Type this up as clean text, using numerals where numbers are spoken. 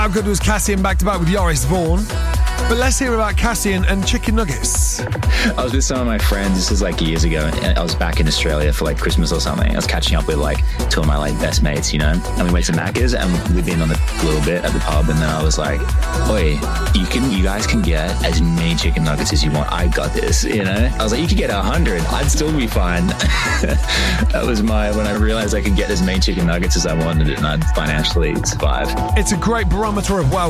How good was Cassian back-to-back with Joris Vaughan? But let's hear about Cassian and chicken nuggets. I was with some of my friends, this was like years ago, and I was back in Australia for like Christmas or something. I was catching up with like two of my like best mates, you know, and we went to Macca's and we've been on a little bit at the pub, and then I was like, oi, you guys can get as many chicken nuggets as you want. I got this, you know? I was like, you could get 100. I'd still be fine. That was when I realized I could get as many chicken nuggets as I wanted and I'd financially survive. It's a great barometer of wealth.